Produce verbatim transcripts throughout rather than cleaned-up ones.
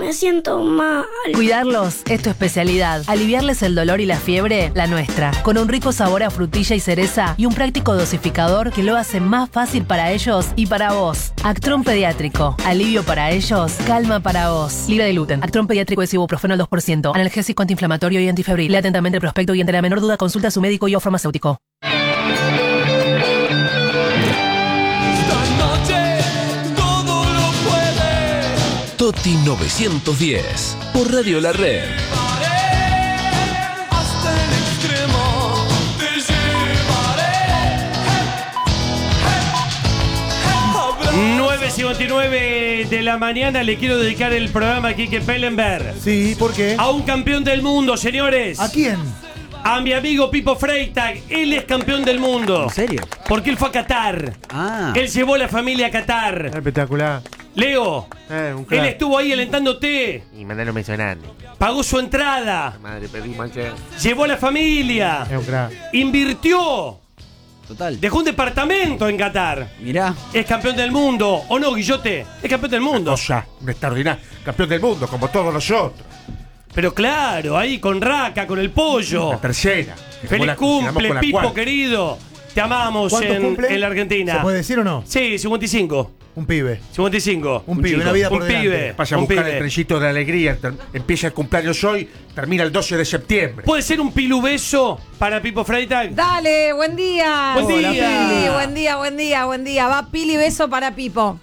me siento mal. Cuidarlos es tu especialidad. Aliviarles el dolor y la fiebre, la nuestra. Con un rico sabor a frutilla y cereza y un práctico dosificador que lo hace más fácil para ellos y para vos. Actron Pediátrico. Alivio para ellos, calma para vos. Libre de gluten. Actron Pediátrico es ibuprofeno al dos por ciento. Analgésico, antiinflamatorio y antifebril. Lea atentamente el prospecto y ante la menor duda consulta a su médico y o farmacéutico. Toti novecientos diez por Radio La Red. nueve cincuenta y nueve de la mañana le quiero dedicar el programa a Quique Pellenberg. Sí, ¿por qué? A un campeón del mundo, señores. ¿A quién? A mi amigo Pipo Freytag. Él es campeón del mundo. ¿En serio? Porque él fue a Qatar. Ah. Él llevó a la familia a Qatar. Espectacular. Leo, Eh, un él crack. estuvo ahí alentándote. Y mandalo mencionando. Pagó su entrada. Madre, pedimos ayer. Llevó a la familia. Es un crack. Invirtió. Total. Dejó un departamento en Qatar. Mirá. Es campeón del mundo. ¿O no, Guillote? Es campeón del mundo. O sea, un extraordinario. Campeón del mundo, como todos nosotros. Pero claro, ahí con Raca, con el pollo. La tercera. Feliz cumple, Pipo querido. Te amamos ¿Cuántos en, cumple? en la Argentina. ¿Se puede decir o no? Sí, cincuenta y cinco. Un pibe. cincuenta y cinco. Un, pibe, una vida por Un delante. pibe. Vaya a un buscar pibe. el trellito de alegría. ter- Empieza el cumpleaños hoy, termina el doce de septiembre. ¿Puede ser un pilubeso para Pipo Freytag? Dale, buen día. Buen Hola, día. Pili, buen día, buen día, buen día. Va Pili, beso para Pipo.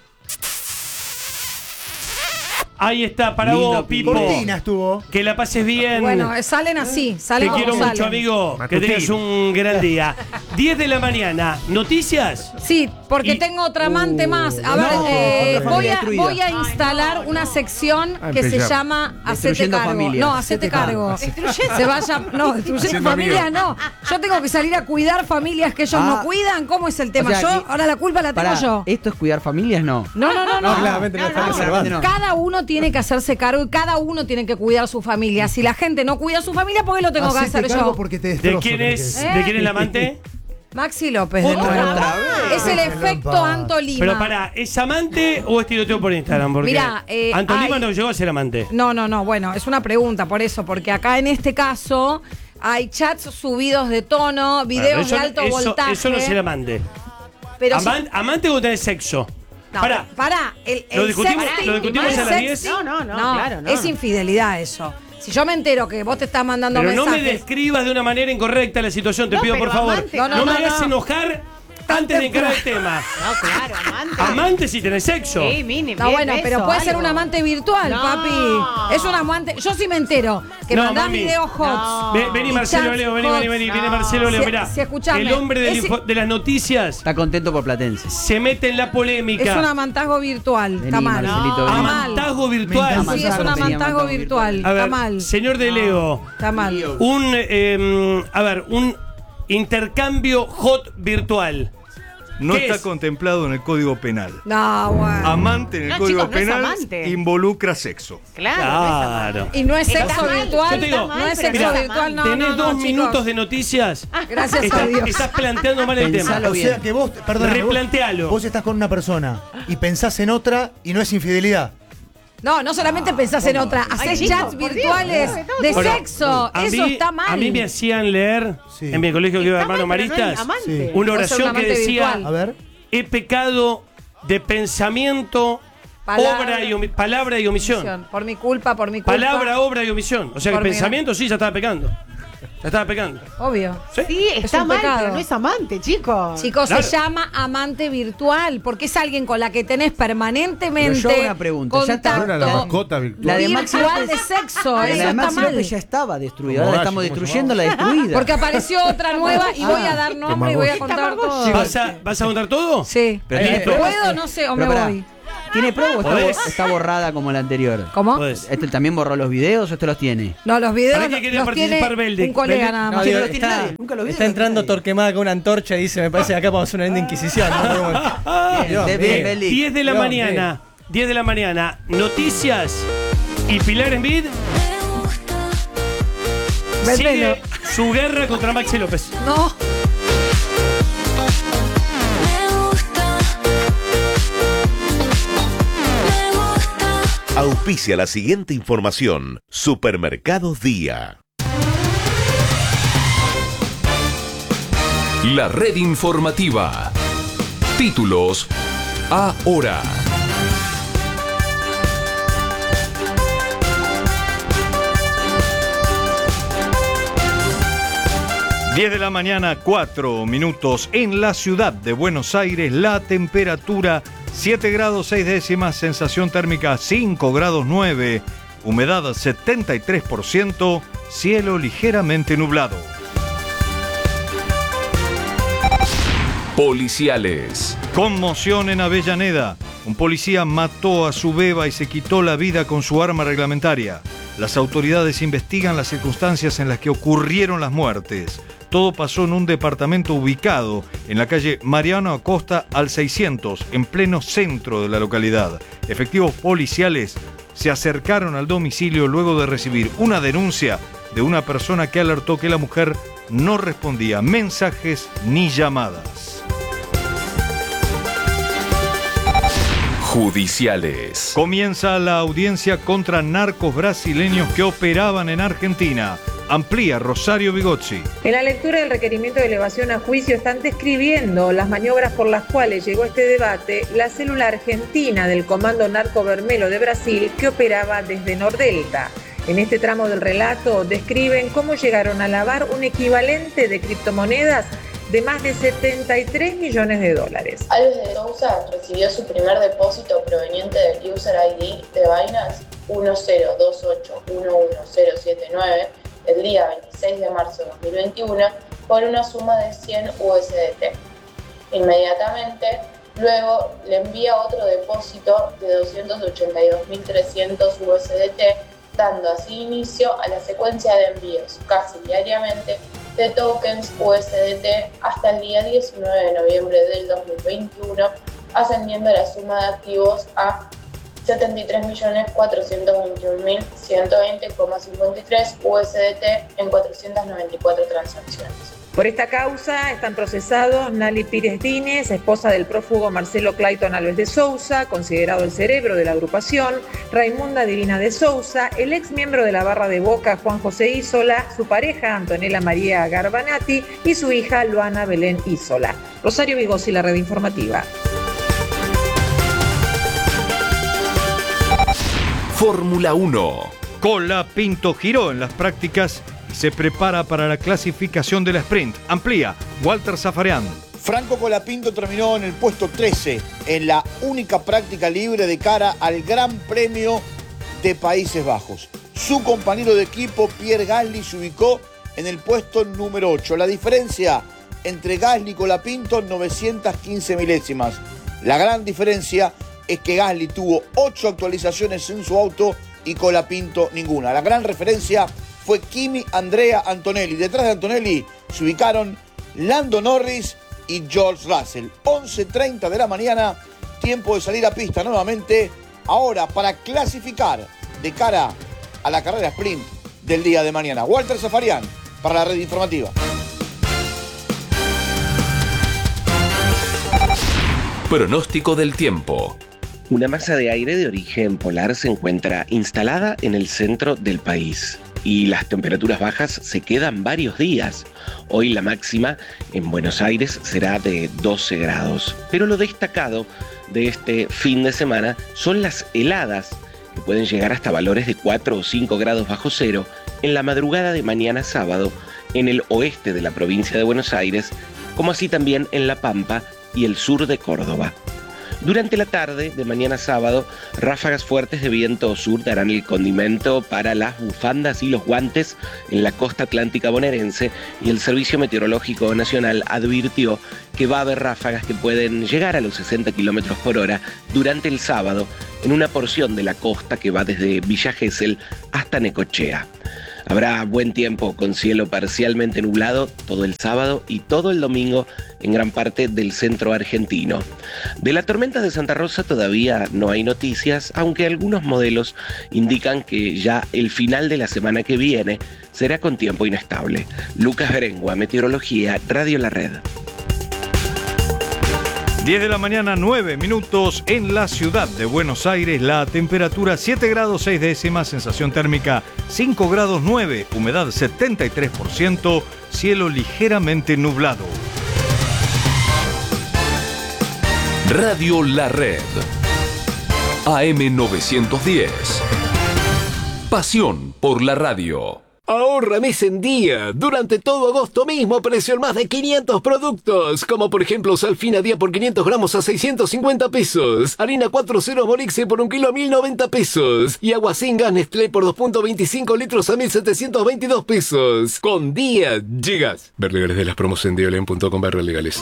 Ahí está, para Lindo vos, Pipo. Cortina estuvo. Que la pases bien. Bueno, eh, salen así, Te salen quiero como mucho, salen. amigo. Que Matutino. tengas un gran día. diez de la mañana. ¿Noticias? Sí, porque Y- tengo otra amante Uh, más. A no, ver, eh, otra voy, familia a, destruida. voy a instalar una sección Ah, que se empezamos. llama Hacete Destruyendo cargo. familias. No, Hacete cargo. Se vaya, no, destruyendo Haciendo familias no. Yo tengo que salir a cuidar familias que ellos Ah. no cuidan. ¿Cómo es el tema? O sea, yo, que- ahora la culpa la tengo Pará, yo. ¿esto es cuidar familias? No. No, no, no, no. claramente no No, está no, reservando. no. Cada uno tiene que hacerse cargo y cada uno tiene que cuidar a su familia. Si la gente no cuida a su familia, ¿por qué lo tengo que Hacete hacer cargo yo? porque te ¿De destrozo, quién tenés es? que decir. ¿De quién es la amante? Maxi López de Otra nuevo. vez. Es el Déjenlo en efecto paz. Anto Lima. Pero para, ¿es amante o es tiroteo por Instagram? Porque Mirá, eh, Anton Lima hay- no llegó a ser amante. No, no, no. Bueno, es una pregunta por eso, porque acá en este caso hay chats subidos de tono, videos Bueno, eso, de alto eso- voltaje. Eso no es ser amante. pero si- Aman- ¿Amante o tener sexo? no, Pará. pará, el, el ¿Lo discutimos- sexting- lo discutimos el a las diez? sexting- No, no, no, claro, no. Es infidelidad eso. Si yo me entero que vos te estás mandando Pero no me mensajes. describas de una manera incorrecta la situación, te No, pido pero por favor. amante- No, no, me no, hagas no. enojar antes de encarar el tema. No, claro, amante. Amante si tenés sexo. Sí, mini, No, bien, bueno, beso, pero puede ser algo. un amante virtual, No. papi. Es un amante. Yo sí me entero que No, mandás mami. videos hots. No. Ve- vení Y Marcelo chats Leo, vení, vení, vení, hots. viene No. Marcelo Leo, Si- mirá. si escuchame, El hombre del ese- info- de las noticias Está contento por Platense. se mete en la polémica. Es un amantazgo virtual. Está Vení, mal. Marcelito, Está vení. mal. Amantago virtual. Me Sí, es un Amantago, amantago tenía virtual. A ver, Está mal. señor de Leo, Está mal. un, eh, a ver, un intercambio hot virtual. No ¿Qué está es? contemplado en el Código Penal. No, bueno. Amante en el No, Código chicos, no es Penal amante. involucra sexo. Claro, no es amante. Claro. Y no es Está sexo mal. virtual. Yo te digo, no es pero sexo mirá, virtual, no. Tenés no, no, dos chicos. minutos de noticias. Gracias Está- a Dios. Estás planteando mal el tema. Pensalo O bien. sea que vos, perdón, Replantealo. vos estás con una persona y pensás en otra y no es infidelidad. No, no solamente pensás en otra. Ay, Hacés chicos, chats por Dios, virtuales no, de Bueno, sexo. a Eso mí- está mal. A mí me hacían leer Sí. en mi colegio que iba Está hermano mal, pero no es Maristas amante. Sí. una Puede ser un oración que amante decía: virtual. A ver. he pecado de pensamiento, Palabra. obra y omi- palabra y omisión. Por mi culpa, por mi culpa. Palabra, obra y omisión. O sea que Por mi- pensamiento sí ya estaba pecando. Ya estaba pecando. Obvio. ¿Sí? Sí, está un mal, pecado. pero no es amante, chicos. Chicos, Claro. se llama amante virtual porque es alguien con la que tenés permanentemente Pero yo hago una pregunta, ya está- contacto Era la mascota virtual. La de Maxi virtual López- de sexo. La Eso de está Maxi mal. López ya estaba destruida. Como Ahora Gallo, estamos ¿cómo se destruyendo la destruida. Porque apareció otra nueva y voy a dar nombre y voy a contar todo. ¿Vas a, ¿Vas a contar todo? Sí. Pero tiene Pero- pruebas. ¿Puedo? No sé, o me Pero pará, voy. ¿Tiene pruebas o está, ¿Podés? bo- está borrada como la anterior? ¿Cómo? Podés. ¿Este también borró los videos o este los tiene? No, los videos ¿Para qué quería los participar tiene Beldic? un colega Beldic- nada No, más. digo, Sí, no tiene nadie. Nunca lo vi. Está entrando Torquemada con una antorcha y dice, me parece que acá vamos a hacer una linda inquisición. ¿no? Pero bueno. Dios Bien, mío. bien, Beldic. diez de la Dios mañana. diez de la mañana. Noticias. Y Pilar Envid sigue su guerra contra Maxi López. No. Auspicia la siguiente información. Supermercados Día. La red informativa. Títulos ahora. diez de la mañana, cuatro minutos. En la ciudad de Buenos Aires, la temperatura siete grados seis décimas, sensación térmica cinco grados nueve, humedad setenta y tres por ciento, cielo ligeramente nublado. Policiales. Conmoción en Avellaneda. Un policía mató a su beba y se quitó la vida con su arma reglamentaria. Las autoridades investigan las circunstancias en las que ocurrieron las muertes. Todo pasó en un departamento ubicado en la calle Mariano Acosta al seiscientos, en pleno centro de la localidad. Efectivos policiales se acercaron al domicilio luego de recibir una denuncia de una persona que alertó que la mujer no respondía mensajes ni llamadas. Judiciales. Comienza la audiencia contra narcos brasileños que operaban en Argentina. Amplía Rosario Bigozzi. En la lectura del requerimiento de elevación a juicio están describiendo las maniobras por las cuales llegó a este debate la célula argentina del Comando Narco Vermelho de Brasil que operaba desde Nordelta. En este tramo del relato describen cómo llegaron a lavar un equivalente de criptomonedas de más de setenta y tres millones de dólares. Alves de Sousa recibió su primer depósito proveniente del user I D de Binance uno cero dos ocho uno uno cero siete nueve el día veintiséis de marzo de dos mil veintiuno por una suma de cien U S D T. Inmediatamente, luego le envía otro depósito de doscientos ochenta y dos mil trescientos U S D T, dando así inicio a la secuencia de envíos casi diariamente de tokens U S D T hasta el día diecinueve de noviembre del dos mil veintiuno, ascendiendo la suma de activos a setenta y tres millones cuatrocientos veintiún mil ciento veinte coma cincuenta y tres U S D T en cuatrocientas noventa y cuatro transacciones. Por esta causa están procesados Nali Pires Dínez, esposa del prófugo Marcelo Clayton Alves de Sousa, considerado el cerebro de la agrupación, Raimunda Divina de Sousa, el ex miembro de la barra de Boca Juan José Isola, su pareja Antonella María Garbanati y su hija Luana Belén Isola. Rosario Bigozzi, la red informativa. Fórmula uno. Colapinto giró en las prácticas y se prepara para la clasificación de la sprint. Amplía Walter Zafarian. Franco Colapinto terminó en el puesto trece en la única práctica libre de cara al Gran Premio de Países Bajos. Su compañero de equipo Pierre Gasly se ubicó en el puesto número ocho. La diferencia entre Gasly y Colapinto, novecientas quince milésimas. La gran diferencia es que Gasly tuvo ocho actualizaciones en su auto y Colapinto ninguna. La gran referencia fue Kimi Andrea Antonelli. Detrás de Antonelli se ubicaron Lando Norris y George Russell. once treinta de la mañana, tiempo de salir a pista nuevamente. Ahora para clasificar de cara a la carrera sprint del día de mañana. Walter Zafarian para la red informativa. Pronóstico del tiempo. Una masa de aire de origen polar se encuentra instalada en el centro del país y las temperaturas bajas se quedan varios días. Hoy la máxima en Buenos Aires será de doce grados, pero lo destacado de este fin de semana son las heladas que pueden llegar hasta valores de cuatro o cinco grados bajo cero en la madrugada de mañana sábado en el oeste de la provincia de Buenos Aires, como así también en La Pampa y el sur de Córdoba. Durante la tarde de mañana sábado, ráfagas fuertes de viento sur darán el condimento para las bufandas y los guantes en la costa atlántica bonaerense, y el Servicio Meteorológico Nacional advirtió que va a haber ráfagas que pueden llegar a los sesenta kilómetros por hora durante el sábado en una porción de la costa que va desde Villa Gesell hasta Necochea. Habrá buen tiempo con cielo parcialmente nublado todo el sábado y todo el domingo en gran parte del centro argentino. De la tormenta de Santa Rosa todavía no hay noticias, aunque algunos modelos indican que ya el final de la semana que viene será con tiempo inestable. Lucas Berengua, Meteorología, Radio La Red. diez de la mañana, nueve minutos en la ciudad de Buenos Aires. La temperatura siete grados seis décimas, sensación térmica cinco grados nueve, humedad setenta y tres por ciento, cielo ligeramente nublado. Radio La Red. A M novecientos diez. Pasión por la radio. Ahorra mes en día. Durante todo agosto mismo precio en más de quinientos productos. Como por ejemplo Salfina Día por quinientos gramos a seiscientos cincuenta pesos. Harina cuatro cero Morixe por un kilo a mil noventa pesos. Y agua sin gas Nestlé por dos punto veinticinco litros a mil setecientos veintidós pesos. Con Día llegas. Ver legales de las promos en diolen punto com barra legales.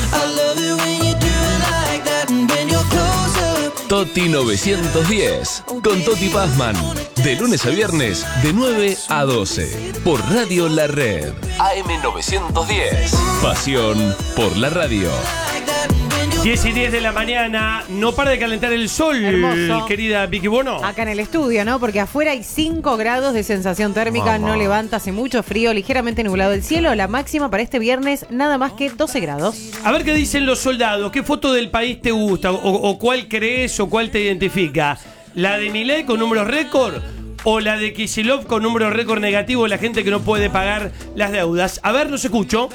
Toti novecientos diez. Con Toti Pazman. De lunes a viernes, de nueve a doce. Por Radio La Red. A M novecientos diez. Pasión por la radio. diez y diez de la mañana. No para de calentar el sol, Hermoso. querida Vicky Bono. Acá en el estudio, ¿no? Porque afuera hay cinco grados de sensación térmica, Mamá. no levanta, hace mucho frío, ligeramente nublado el cielo. La máxima para este viernes, nada más que doce grados. A ver qué dicen los soldados. ¿Qué foto del país te gusta? O, o cuál crees o cuál te identifica? ¿La de Milei con números récord? ¿O la de Kicillof con números récord negativo? La gente que no puede pagar las deudas. A ver, los escucho.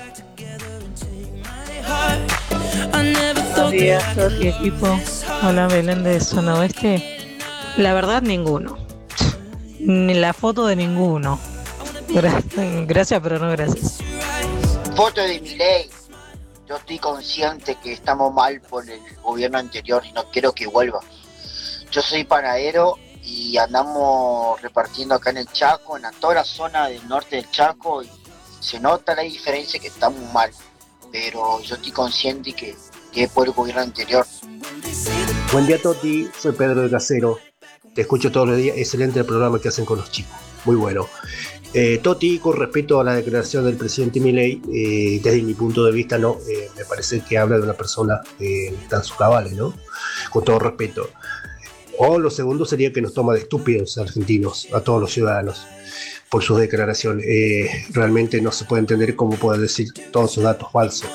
Buenos días, Toti, equipo. Hola, Belén de Zona Oeste. La verdad, ninguno. Ni la foto de ninguno. Gra- Gracias, pero no gracias. Foto de Milei. Yo estoy consciente que estamos mal por el gobierno anterior y no quiero que vuelva. Yo soy panadero y andamos repartiendo acá en el Chaco, en toda la zona del norte del Chaco, y se nota la diferencia que estamos mal. Pero yo estoy consciente que, que es por el gobierno anterior. Buen día, Toti, soy Pedro de Casero. Te escucho todos los días, excelente el programa que hacen con los chicos, muy bueno. Eh, Toti, con respecto a la declaración del presidente Milei, eh, desde mi punto de vista, no, eh, me parece que habla de una persona eh, que está en sus cabales, ¿no? Con todo respeto. O lo segundo sería que nos toma de estúpidos argentinos, a todos los ciudadanos, por sus declaraciones. Eh, realmente no se puede entender cómo puede decir todos sus datos falsos.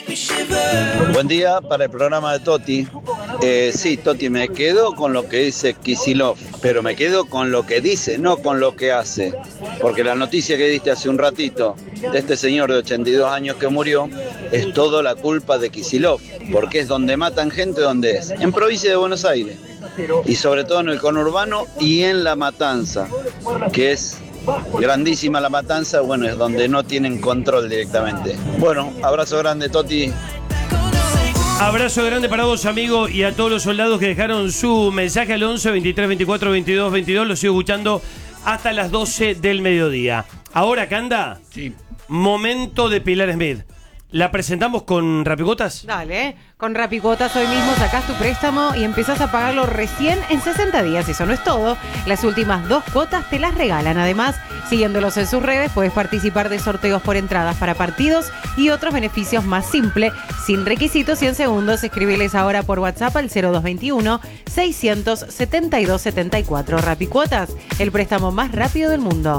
Buen día para el programa de Toti. Eh, sí, Toti, me quedo con lo que dice Kicillof, pero me quedo con lo que dice, no con lo que hace. Porque la noticia que diste hace un ratito de este señor de ochenta y dos años que murió es toda la culpa de Kicillof, porque es donde matan gente, donde es, en provincia de Buenos Aires, y sobre todo en el conurbano y en La Matanza, que es grandísima La Matanza, bueno, es donde no tienen control directamente. Bueno, abrazo grande, Toti. Abrazo grande para vos, amigo, y a todos los soldados que dejaron su mensaje al once, veintitrés, veinticuatro, veintidós, veintidós. Lo sigo escuchando hasta las doce del mediodía. Ahora, Canda, sí. Momento de Pilar Smith. ¿La presentamos con Rapicuotas? Dale, con Rapicuotas hoy mismo sacás tu préstamo y empezás a pagarlo recién en sesenta días. Eso no es todo. Las últimas dos cuotas te las regalan. Además, siguiéndolos en sus redes, puedes participar de sorteos por entradas para partidos y otros beneficios más simples, sin requisitos y en segundos. Escribiles ahora por WhatsApp al cero dos veintiuno, seiscientos setenta y dos setenta y cuatro. Rapicuotas, el préstamo más rápido del mundo.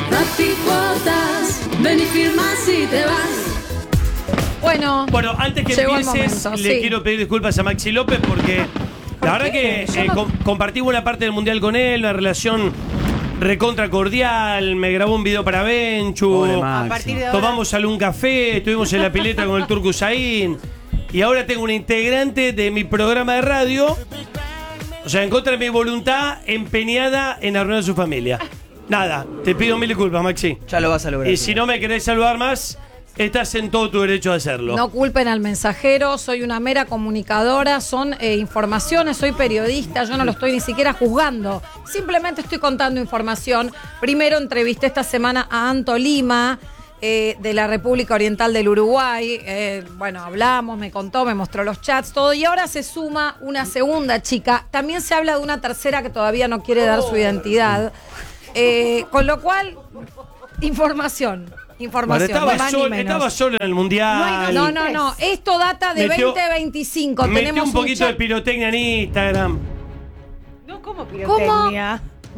Rapicuotas, ven y firmas y te vas. Bueno, bueno, antes que llegó el empieces, momento, le sí. quiero pedir disculpas a Maxi López porque la verdad que Yo eh, no- com- compartí buena parte del mundial con él, una relación recontra cordial, me grabó un video para Benchu, Pobre Maxi. A partir de ahora- tomamos algún café, estuvimos en la pileta con el Turco Usain y ahora tengo una integrante de mi programa de radio, o sea, en contra de mi voluntad, empeñada en arruinar a su familia. Nada, te pido mil disculpas, Maxi. Ya lo vas a lograr. Y si no me querés saludar más, estás en todo tu derecho de hacerlo. No culpen al mensajero, soy una mera comunicadora, son eh, informaciones, soy periodista, yo no lo estoy ni siquiera juzgando, simplemente estoy contando información. Primero entrevisté esta semana a Anto Lima, eh, de la República Oriental del Uruguay, eh, bueno, hablamos, me contó, me mostró los chats, todo, y ahora se suma una segunda chica, también se habla de una tercera que todavía no quiere dar su identidad, eh, con lo cual, información. Información, Bueno, estaba, más sol- ni menos. estaba solo en el mundial. No, no, no, esto data de Metió- veinte veinticinco. Metió Tenemos un poquito chat- de pirotecnia en Instagram. No, ¿cómo pirotecnia?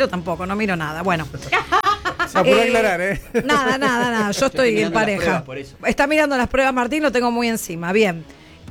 cero tampoco, no miro nada. Bueno. Se apuró a Eh, aclarar, ¿eh? Nada, nada, nada. Yo estoy en mirando las pareja. pruebas, por eso. Está mirando las pruebas Martín, lo tengo muy encima. Bien.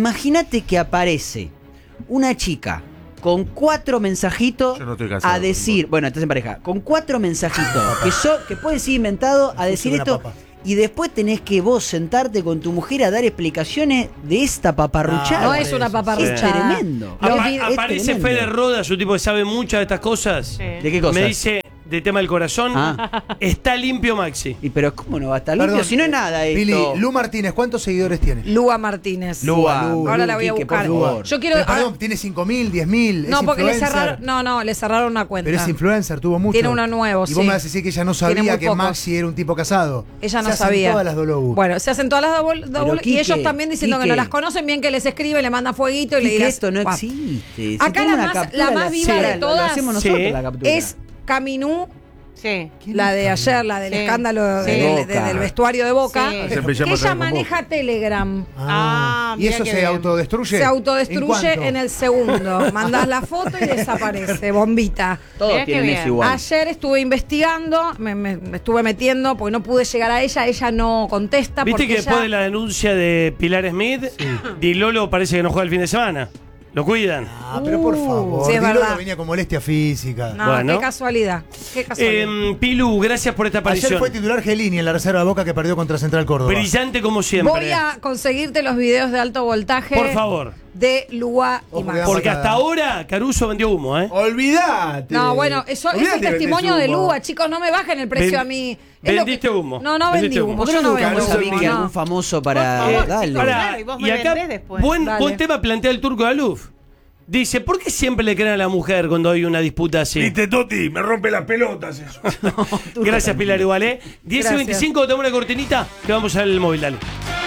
Imagínate que aparece una chica con cuatro mensajitos Yo no estoy casado, a decir, bueno, estás en pareja, con cuatro mensajitos que yo, que puede ser inventado a decir una esto, papa. y después tenés que vos sentarte con tu mujer a dar explicaciones de esta paparruchada. No es una paparruchada. Es tremendo. Lo Apa- que- aparece tremendo. Fede Rodas, un tipo que sabe muchas de estas cosas. ¿De qué cosas? Me dice, de tema del corazón. Ah. Está limpio Maxi. Y pero ¿cómo no va a estar limpio? Perdón, Si no es nada esto. Pili, Lu Martínez, ¿cuántos seguidores tiene? Lua Martínez. Lua, Lu, Ahora Lu, la voy a Quique, por buscar. favor. Yo quiero. Pero, perdón, tiene cinco mil, diez mil. No, es porque le influencer. cerraron. No, no, le cerraron una cuenta. Pero es influencer, tuvo mucho. Tiene uno nuevo, Y sí. vos me vas a decir que ella no Tiene sabía muy que pocos. Maxi era un tipo casado. Ella no Se hacen sabía. todas las Dolobu. Bueno, se hacen todas las double, double- y Quique, ellos también diciendo que Quique. no las conocen bien, que les escribe, le manda fueguito y le Quique, diga. esto no "Guau". existe. Si Acá tengo la una más, captura, la más viva sí, de lo- todas Lo hacemos nosotros Sí. la captura. es Caminú. Sí. La de ayer, la del Sí. escándalo Sí. del, Boca. del vestuario de Boca. Sí. Se Que empezamos ella a traer con maneja Telegram. Ah, ¿Y mira eso qué se bien. autodestruye? Se autodestruye cuánto? en, el segundo. Mandás la foto y desaparece, bombita. Todos Mirá qué tienen bien. eso igual. Ayer estuve investigando, me, me- me estuve metiendo porque no pude llegar a ella, ella no contesta. ¿Viste porque que ella- después de la denuncia de Pilar Smith, Di Lolo parece que no juega el fin de semana? Lo cuidan. Ah, pero por Uh, favor. sí, es Di Lolo verdad. venía con molestia física. No, Bueno. qué casualidad. Qué casualidad. Eh, Pilu, gracias por esta Ayer aparición. fue titular Gelini en la reserva de Boca que perdió contra Central Córdoba. Brillante como siempre. Voy a conseguirte los videos de alto voltaje. Por favor. De Lua y Ojo, Maxi. que Porque Vamos a- hasta ahora Caruso vendió humo, ¿eh? Olvídate. No, bueno, eso es Olvídate el de testimonio vender de humo. Lua, chicos, no me bajen el precio Ven- a mí. Es lo vendiste que- humo. No, no Vendiste vendí humo. humo. ¿Por qué Yo no no buscamos vendo a humo, Vicky, no. algún famoso para Por favor, darle? chicos, Pará, claro, y vos me y acá, vendés después. buen, Dale. buen tema plantea el Turco Aluf. Dice, ¿por qué siempre le creen a la mujer cuando hay una disputa así? Viste, Toti, me rompe las pelotas eso. Gracias, Pilar, igual, ¿eh? diez y Gracias. veinticinco, dame una cortinita que vamos al móvil, dale.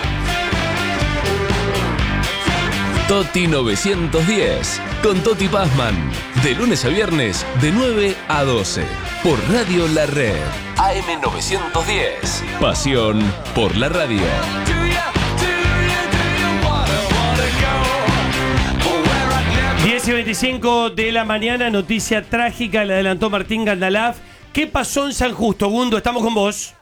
Toti novecientos diez, con Toti Pazman, de lunes a viernes, de nueve a doce, por Radio La Red, A M novecientos diez, pasión por la radio. diez y veinticinco de la mañana, noticia trágica, la adelantó Martín Gandalaf. ¿Qué pasó en San Justo, Gundo? Estamos con vos.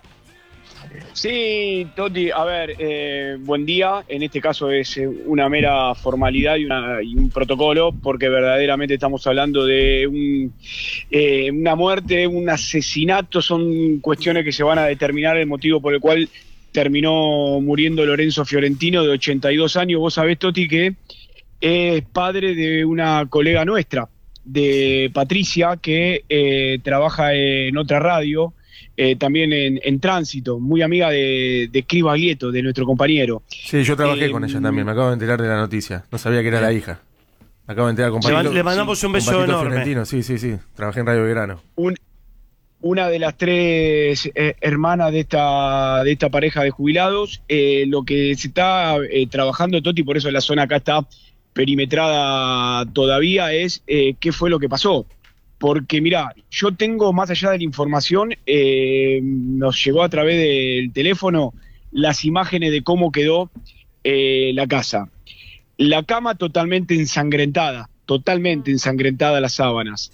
Sí, Toti, a ver, eh, buen día. En este caso es eh, una mera formalidad y, una- y un protocolo, porque verdaderamente estamos hablando de un, eh, una muerte, un asesinato. Son cuestiones que se van a determinar el motivo por el cual terminó muriendo Lorenzo Fiorentino, de ochenta y dos años. Vos sabés, Toti, que es padre de una colega nuestra, de Patricia, que eh, trabaja en otra radio, eh, también en, en Tránsito, muy amiga de, de Cris Baglietto, de nuestro compañero. Sí, yo trabajé Eh, con ella también, me acabo de enterar de la noticia. No sabía que era la hija. Me acabo de enterar con Le man- Patito- le mandamos sí, un con beso Patito enorme. Fiorentino, sí, sí, sí. Trabajé en Radio Belgrano. Un- una de las tres eh, hermanas de esta, de esta pareja de jubilados. Eh, lo que se está eh, trabajando, Toti, por eso la zona acá está perimetrada todavía, es eh, qué fue lo que pasó. Porque mira, yo tengo, más allá de la información, eh, nos llegó a través del teléfono las imágenes de cómo quedó eh, la casa. La cama totalmente ensangrentada, totalmente ensangrentada las sábanas.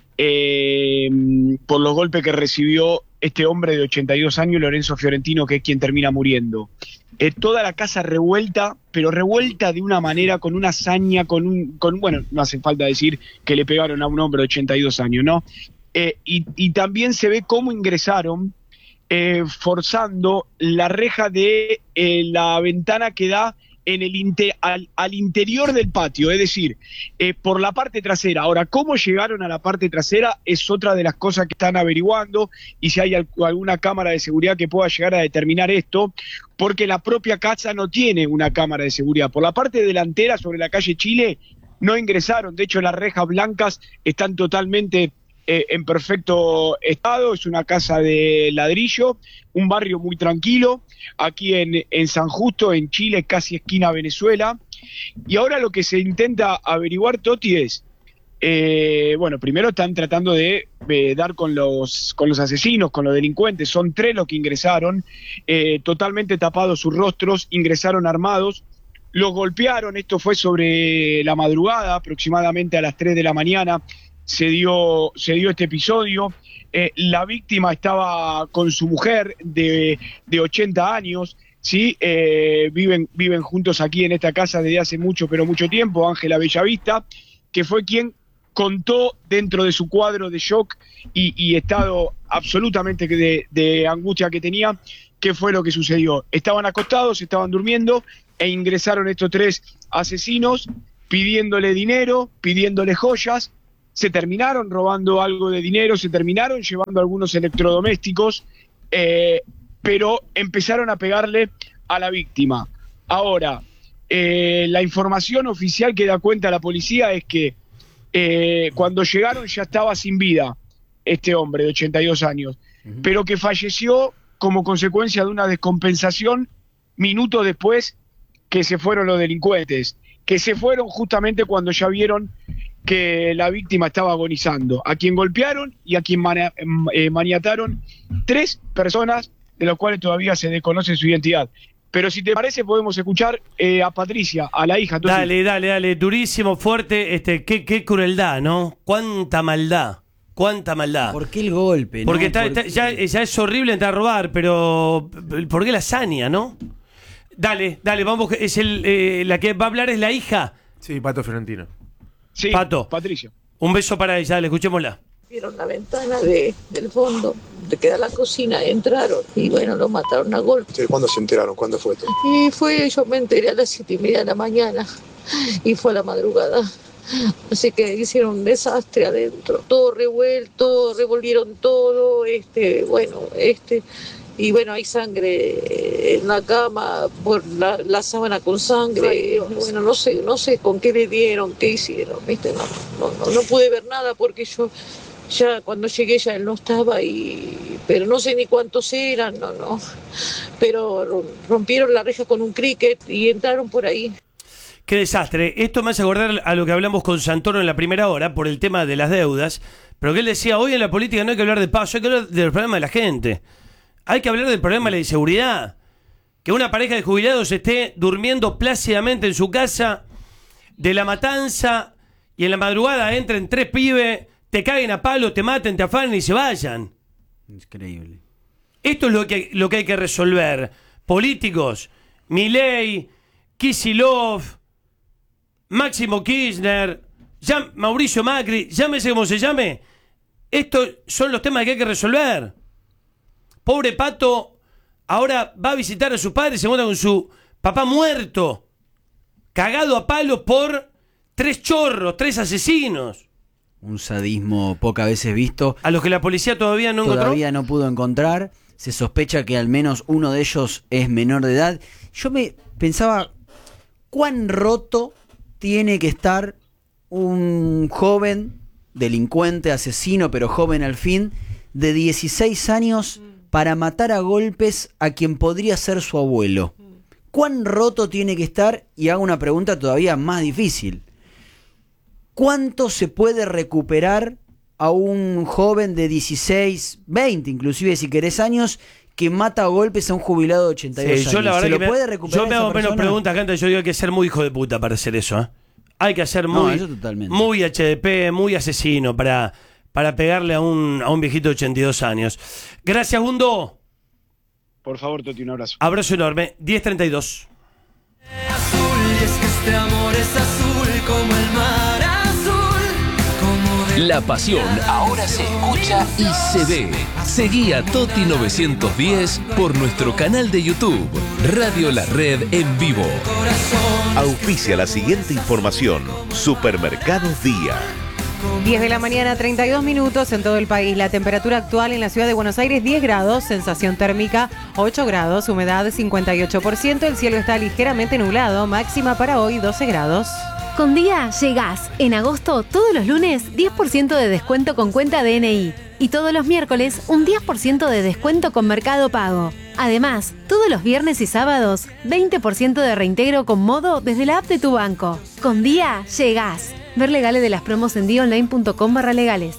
Eh, por los golpes que recibió este hombre de ochenta y dos años, Lorenzo Fiorentino, que es quien termina muriendo. Eh, toda la casa revuelta, pero revuelta de una manera, con una hazaña, con un, con, bueno, no hace falta decir que le pegaron a un hombre de ochenta y dos años, ¿no? Eh, y, y también se ve cómo ingresaron eh, forzando la reja de eh, la ventana que da en el inte- al, al interior del patio, es decir, eh, por la parte trasera. Ahora, cómo llegaron a la parte trasera es otra de las cosas que están averiguando, y si hay al- alguna cámara de seguridad que pueda llegar a determinar esto, porque la propia casa no tiene una cámara de seguridad. Por la parte delantera, sobre la calle Chile, no ingresaron. De hecho, las rejas blancas están totalmente eh, en perfecto estado. Es una casa de ladrillo, un barrio muy tranquilo, aquí en, en San Justo, en Chile, casi esquina Venezuela. Y ahora lo que se intenta averiguar, Toti, es, eh, bueno, primero están tratando de eh, dar con los, con los asesinos, con los delincuentes. Son tres los que ingresaron, eh, totalmente tapados sus rostros, ingresaron armados, los golpearon. Esto fue sobre la madrugada, aproximadamente a las tres de la mañana, se dio, se dio este episodio. Eh, la víctima estaba con su mujer de, de ochenta años, ¿sí? Eh, viven, viven juntos aquí en esta casa desde hace mucho, pero mucho tiempo, Ángela Bellavista, que fue quien contó dentro de su cuadro de shock y, y estado absolutamente de, de angustia que tenía, qué fue lo que sucedió. Estaban acostados, estaban durmiendo, e ingresaron estos tres asesinos pidiéndole dinero, pidiéndole joyas, se terminaron robando algo de dinero, se terminaron llevando algunos electrodomésticos, eh, pero empezaron a pegarle a la víctima. Ahora, eh, la información oficial que da cuenta la policía es que eh, cuando llegaron ya estaba sin vida este hombre de ochenta y dos años, uh-huh. pero que falleció como consecuencia de una descompensación minutos después que se fueron los delincuentes, que se fueron justamente cuando ya vieron que la víctima estaba agonizando, a quien golpearon y a quien mani- eh, maniataron tres personas, de las cuales todavía se desconoce su identidad. Pero si te parece podemos escuchar eh, a Patricia, a la hija. Dale, dale, dale, durísimo, fuerte, este, qué, qué crueldad, ¿no? Cuánta maldad, cuánta maldad. ¿Por qué el golpe? ¿no? Porque está, ¿Por está, qué? ya, ya es horrible entrar a robar, pero ¿por qué la hazaña, no? Dale, dale, vamos, es el, eh, la que va a hablar es la hija. Sí, Pato Fiorentino. Sí, Pato. Patricia. Un beso para ella, dale, escuchémosla. Vieron la ventana de, del fondo, de que da la cocina, entraron y bueno, lo mataron a golpe. ¿Cuándo se enteraron? ¿Cuándo fue esto? Y fue, yo me enteré a las siete y media de la mañana y fue a la madrugada. Así que hicieron un desastre adentro, todo revuelto, revolvieron todo, este, bueno, este, y bueno, hay sangre en la cama, por la, la sábana con sangre. Ay, bueno, no sé, no sé con qué le dieron, qué hicieron, ¿viste? No, no, no, no pude ver nada porque yo ya cuando llegué ya él no estaba, y pero no sé ni cuántos eran, no, no. Pero rompieron la reja con un cricket y entraron por ahí. Qué desastre. Esto me hace acordar a lo que hablamos con Santoro en la primera hora por el tema de las deudas, pero que él decía, hoy en la política no hay que hablar de paso, hay que hablar del problema de la gente. Hay que hablar del problema de la inseguridad. Que una pareja de jubilados esté durmiendo plácidamente en su casa, de la matanza, y en la madrugada entren tres pibes, te caguen a palo, te maten, te afanen y se vayan. Increíble. Esto es lo que, lo que hay que resolver. Políticos, Milei, Kicillof, Máximo Kirchner, ya, Mauricio Macri, llámese como se llame. Estos son los temas que hay que resolver. Pobre Pato, ahora va a visitar a su padre y se encuentra con su papá muerto, cagado a palos por tres chorros, tres asesinos. Un sadismo pocas veces visto. A los que la policía todavía no encontró. Todavía no pudo encontrar. Se sospecha que al menos uno de ellos es menor de edad. Yo me pensaba, ¿cuán roto tiene que estar un joven, delincuente, asesino, pero joven al fin, de dieciséis años para matar a golpes a quien podría ser su abuelo? ¿Cuán roto tiene que estar? Y hago una pregunta todavía más difícil. ¿Cuánto se puede recuperar a un joven de dieciséis, veinte, inclusive si querés años, que mata a golpes a un jubilado de ochenta y dos Sí, años? yo la verdad ¿Se lo que puede me, recuperar yo me esa hago menos persona? preguntas que antes. Yo digo que hay que ser muy hijo de puta para hacer eso, ¿eh? Hay que ser muy, No, eso totalmente. muy H D P, muy asesino para, para pegarle a un, a un viejito de ochenta y dos años. Gracias, Gundo. Por favor, Toti, un abrazo. Abrazo enorme. diez treinta y dos. Y es que este amor es azul como el mar azul, como de... La pasión ahora se escucha y se ve. Seguí a Toti novecientos diez por nuestro canal de YouTube, Radio La Red en vivo. Auspicia la siguiente información. Supermercados Día. diez de la mañana, treinta y dos minutos en todo el país. La temperatura actual en la ciudad de Buenos Aires, diez grados, sensación térmica ocho grados, humedad cincuenta y ocho por ciento, el cielo está ligeramente nublado, máxima para hoy doce grados. Con Día llegás. En agosto, todos los lunes, diez por ciento de descuento con cuenta D N I. Y todos los miércoles, un diez por ciento de descuento con Mercado Pago. Además, todos los viernes y sábados, veinte por ciento de reintegro con Modo desde la app de tu banco. Con Día llegás. Ver legales de las promos en día online punto com barra legales.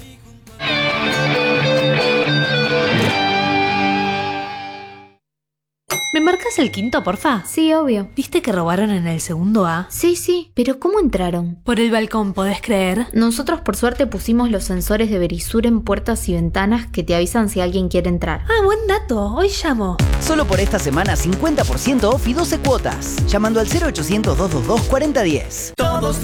¿Me marcas el quinto, porfa? Sí, obvio. ¿Viste que robaron en el segundo A? Sí, sí, pero ¿cómo entraron? Por el balcón, ¿podés creer? Nosotros por suerte pusimos los sensores de Verisur en puertas y ventanas que te avisan si alguien quiere entrar. Ah, buen dato. Hoy llamo. Solo por esta semana cincuenta por ciento off y doce cuotas. Llamando al cero ochocientos, doscientos veintidós, cuarenta diez. Todos